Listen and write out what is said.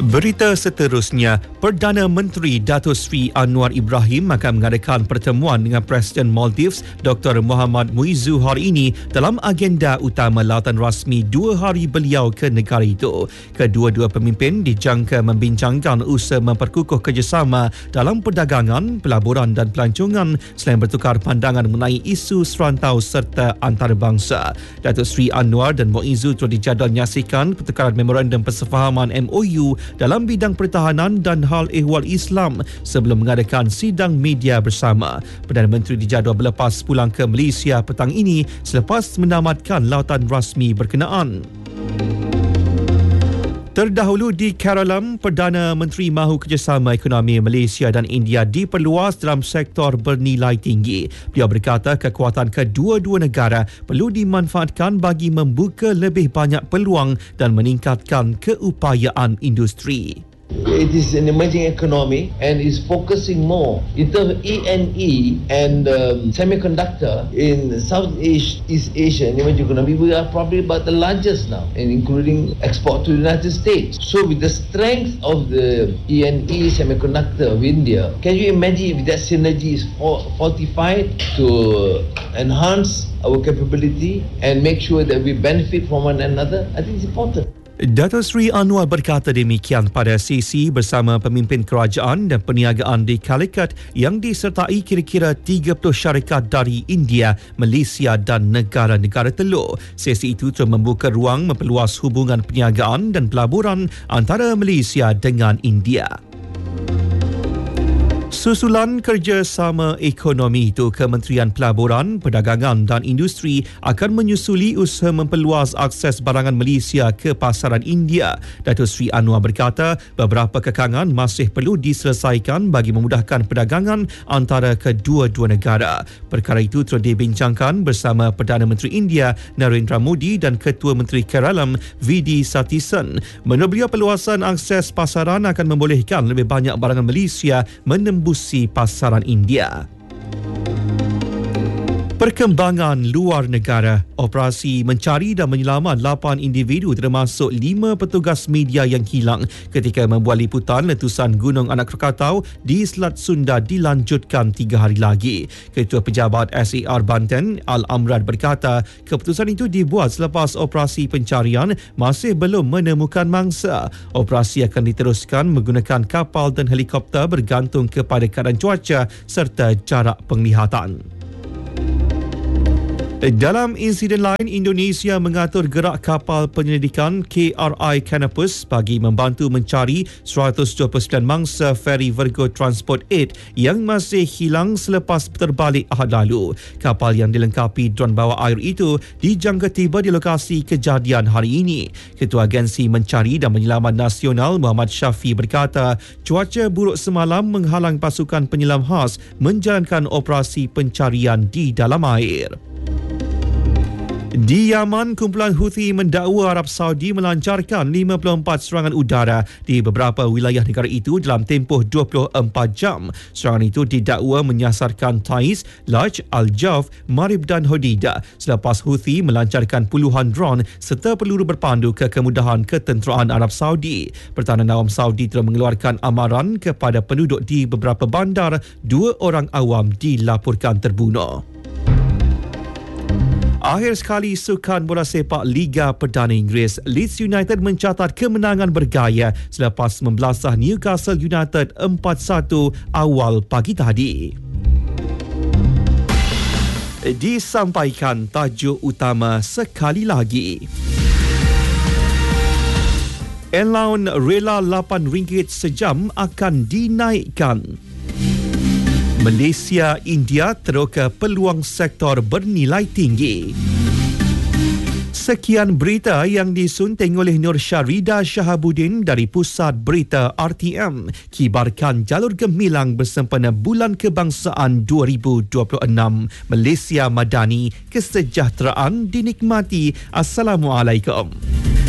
Berita seterusnya, Perdana Menteri Datuk Seri Anwar Ibrahim akan mengadakan pertemuan dengan Presiden Maldives Dr. Muhammad Muizzu hari ini dalam agenda utama lawatan rasmi 2 hari beliau ke negara itu. Kedua-dua pemimpin dijangka membincangkan usaha memperkukuh kerjasama dalam perdagangan, pelaburan dan pelancongan selain bertukar pandangan mengenai isu serantau serta antarabangsa. Datuk Seri Anwar dan Muizzu telah dijadual menyaksikan pertukaran memorandum persefahaman MOU dalam bidang pertahanan dan hal ehwal Islam sebelum mengadakan sidang media bersama. Perdana Menteri dijadual berlepas pulang ke Malaysia petang ini selepas menamatkan lawatan rasmi berkenaan. Terdahulu di Kuala, Perdana Menteri mahu kerjasama ekonomi Malaysia dan India diperluas dalam sektor bernilai tinggi. Beliau berkata kekuatan kedua-dua negara perlu dimanfaatkan bagi membuka lebih banyak peluang dan meningkatkan keupayaan industri. It is an emerging economy and is focusing more in terms of E&E and semiconductor in Southeast Asia and emerging economy. We are probably about the largest now, and including export to the United States. So with the strength of the E&E semiconductor of India, can you imagine if that synergy is fortified to enhance our capability and make sure that we benefit from one another? I think it's important. Datuk Seri Anwar berkata demikian pada sesi bersama pemimpin kerajaan dan perniagaan di Calicut yang disertai kira-kira 30 syarikat dari India, Malaysia dan negara-negara telur. Sesi itu telah membuka ruang memperluas hubungan perniagaan dan pelaburan antara Malaysia dengan India. Susulan kerjasama ekonomi itu, Kementerian Pelaburan, Perdagangan dan Industri akan menyusuli usaha memperluas akses barangan Malaysia ke pasaran India. Datuk Seri Anwar berkata beberapa kekangan masih perlu diselesaikan bagi memudahkan perdagangan antara kedua-dua negara. Perkara itu telah dibincangkan bersama Perdana Menteri India Narendra Modi dan Ketua Menteri Kerala V.D. Sathisen. Menurut beliau, perluasan akses pasaran akan membolehkan lebih banyak barangan Malaysia menembus pasaran India. Perkembangan luar negara. Operasi mencari dan menyelamat 8 individu termasuk 5 petugas media yang hilang ketika membuat liputan letusan Gunung Anak Krakatau di Selat Sunda dilanjutkan 3 hari lagi. Ketua Pejabat SAR Banten, Al-Amrad berkata keputusan itu dibuat selepas operasi pencarian masih belum menemukan mangsa. Operasi akan diteruskan menggunakan kapal dan helikopter bergantung kepada keadaan cuaca serta jarak penglihatan. Dalam insiden lain, Indonesia mengatur gerak kapal penyelidikan KRI Canopus bagi membantu mencari 129 mangsa feri Virgo Transport 8 yang masih hilang selepas terbalik Ahad lalu. Kapal yang dilengkapi dron bawah air itu dijangka tiba di lokasi kejadian hari ini. Ketua Agensi Mencari dan Menyelamat Nasional Muhammad Syafi berkata cuaca buruk semalam menghalang pasukan penyelam khas menjalankan operasi pencarian di dalam air. Di Yaman, kumpulan Houthi mendakwa Arab Saudi melancarkan 54 serangan udara di beberapa wilayah negara itu dalam tempoh 24 jam. Serangan itu didakwa menyasarkan Taiz, Laj, Al-Jaf, Marib dan Hodeidah selepas Houthi melancarkan puluhan drone serta peluru berpandu ke kemudahan ketenteraan Arab Saudi. Pertahanan Awam Saudi telah mengeluarkan amaran kepada penduduk di beberapa bandar. 2 orang awam dilaporkan terbunuh. Akhir sekali, Sukan Bola Sepak Liga Perdana Inggeris, Leeds United mencatat kemenangan bergaya selepas membelasah Newcastle United 4-1 awal pagi tadi. Disampaikan tajuk utama sekali lagi. Allowance rela RM8 sejam akan dinaikkan. Malaysia, India teroka peluang sektor bernilai tinggi. Sekian berita yang disunting oleh Nur Syarida Shahabuddin dari Pusat Berita RTM. Kibarkan jalur gemilang bersempena Bulan Kebangsaan 2026. Malaysia Madani, kesejahteraan dinikmati. Assalamualaikum.